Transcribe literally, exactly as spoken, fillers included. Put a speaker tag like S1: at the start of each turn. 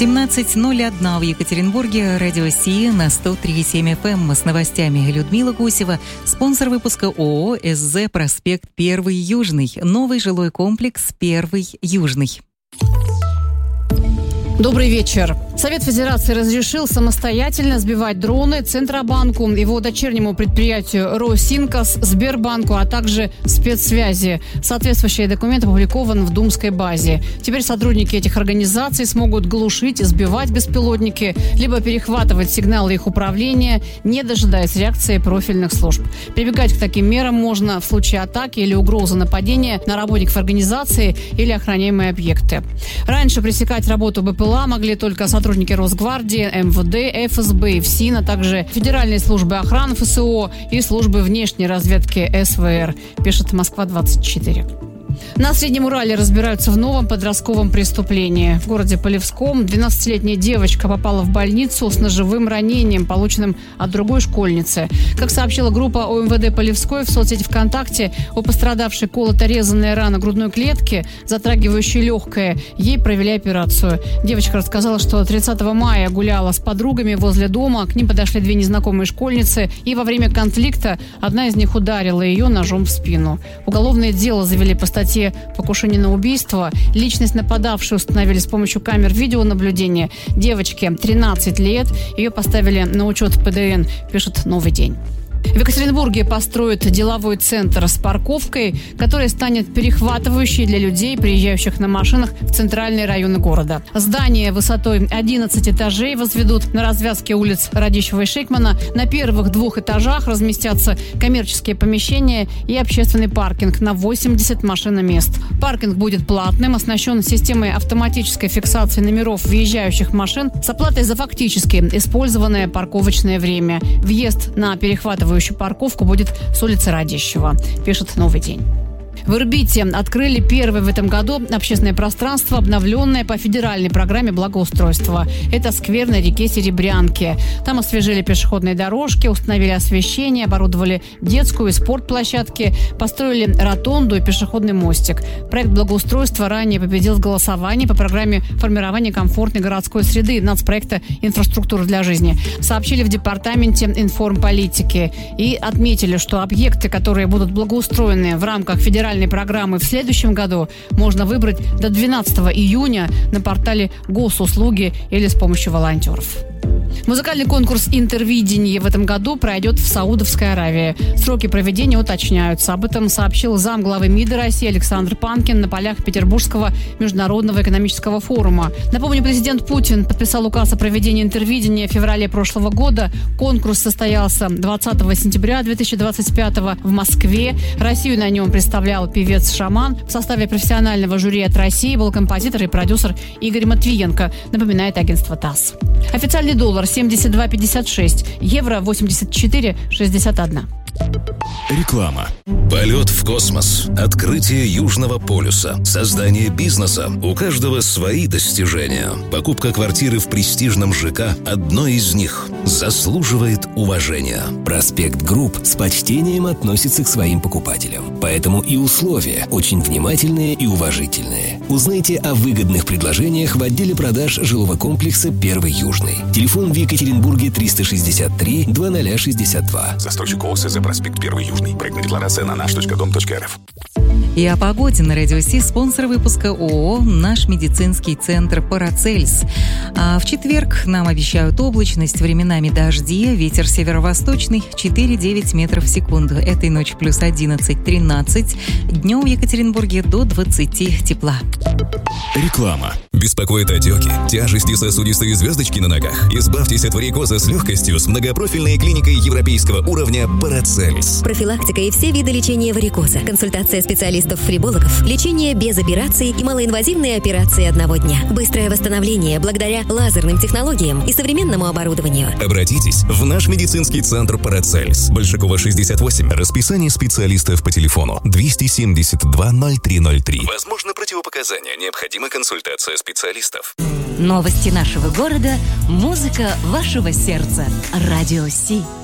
S1: семнадцать ноль один в Екатеринбурге. Радио Си на сто три и семь эф эм. С новостями Людмила Гусева. Спонсор выпуска ООО «СЗ Проспект Первый Южный». Новый жилой комплекс «Первый Южный».
S2: Добрый вечер. Совет Федерации разрешил самостоятельно сбивать дроны Центробанку, его дочернему предприятию Росинкос, Сбербанку, а также спецсвязи. Соответствующий документ опубликован в Думской базе. Теперь сотрудники этих организаций смогут глушить и сбивать беспилотники, либо перехватывать сигналы их управления, не дожидаясь реакции профильных служб. Прибегать к таким мерам можно в случае атаки или угрозы нападения на работников организации или охраняемые объекты. Раньше пресекать работу БПЛА могли только сотрудники Росгвардии, эм вэ дэ, эф эс бэ и ФСИН, а также Федеральные службы охраны эф эс о и службы внешней разведки эс вэ эр, пишет Москва двадцать четыре. На Среднем Урале разбираются в новом подростковом преступлении. В городе Полевском двенадцатилетняя девочка попала в больницу с ножевым ранением, полученным от другой школьницы. Как сообщила группа о эм вэ дэ Полевской в соцсети ВКонтакте, у пострадавшей колото-резанная рана грудной клетки, затрагивающая легкое. Ей провели операцию. Девочка рассказала, что тридцатого мая гуляла с подругами возле дома. К ним подошли две незнакомые школьницы, и во время конфликта одна из них ударила ее ножом в спину. Уголовное дело завели по статье «Покушение на убийство». Личность нападавшей установили с помощью камер видеонаблюдения. Девочке тринадцать лет. Ее поставили на учет в пэ дэ эн, пишет «Новый день». В Екатеринбурге построят деловой центр с парковкой, которая станет перехватывающей для людей, приезжающих на машинах в центральные районы города. Здание высотой одиннадцать этажей возведут на развязке улиц Радищева и Шейкмана. На первых двух этажах разместятся коммерческие помещения и общественный паркинг на восемьдесят машиномест. Паркинг будет платным, оснащен системой автоматической фиксации номеров въезжающих машин с оплатой за фактически использованное парковочное время. Въезд на перехватывающую парковку будет с улицы Радищева, пишет «Новый день». В Ирбите открыли первое в этом году общественное пространство, обновленное по федеральной программе благоустройства. Это сквер на реке Серебрянке. Там освежили пешеходные дорожки, установили освещение, оборудовали детскую и спортплощадки, построили ротонду и пешеходный мостик. Проект благоустройства ранее победил в голосовании по программе формирования комфортной городской среды нацпроекта «Инфраструктура для жизни», сообщили в департаменте информполитики и отметили, что объекты, которые будут благоустроены в рамках федеральной программы в следующем году, можно выбрать до двенадцатого июня на портале Госуслуги или с помощью волонтеров. Музыкальный конкурс «Интервидение» в этом году пройдет в Саудовской Аравии. Сроки проведения уточняются. Об этом сообщил замглавы МИДа России Александр Панкин на полях Петербургского международного экономического форума. Напомню, президент Путин подписал указ о проведении «Интервидения» в феврале прошлого года. Конкурс состоялся двадцатого сентября две тысячи двадцать пятого в Москве. Россию на нем представлял певец-шаман. В составе профессионального жюри от России был композитор и продюсер Игорь Матвиенко, напоминает агентство ТАСС. Официальный доллар семьдесят два пятьдесят шесть, евро восемьдесят четыре шестьдесят один.
S3: Реклама. Полет в космос, открытие Южного полюса, создание бизнеса. У каждого свои достижения. Покупка квартиры в престижном ЖК – одно из них. Заслуживает уважения.
S4: Проспект Групп с почтением относится к своим покупателям. Поэтому и условия очень внимательные и уважительные. Узнайте о выгодных предложениях в отделе продаж жилого комплекса «Первый Южный». Телефон в Екатеринбурге триста шестьдесят три двадцать шестьдесят два.
S3: Застройщик ООО «СЗ Проспект Первый Южный». Проектная декларация на наш точка дом точка эр эф.
S1: И о погоде на Радио Си. Спонсор выпуска ООО «Наш медицинский центр Парацельс». А в четверг нам обещают облачность, временами дожди, ветер северо-восточный четыре-девять метров в секунду. Этой ночью плюс одиннадцать-тринадцать. Днем в Екатеринбурге до двадцати тепла.
S3: Реклама. Беспокоит отеки, тяжести, сосудистые звездочки на ногах? Избавьтесь от варикоза с легкостью с многопрофильной клиникой европейского уровня Парацельс.
S5: Профилактика и все виды лечения варикоза. Консультация специалистов-фрибологов. Лечение без операций и малоинвазивные операции одного дня. Быстрое восстановление благодаря лазерным технологиям и современному оборудованию.
S3: Обратитесь в наш медицинский центр Парацельс. Большакова, шестьдесят восемь. Расписание специалистов по телефону двести семьдесят два ноль три ноль три. Возможно, противопоказания. Необходима консультация специалистов.
S6: Новости нашего города. Музыка вашего сердца. Радио Си.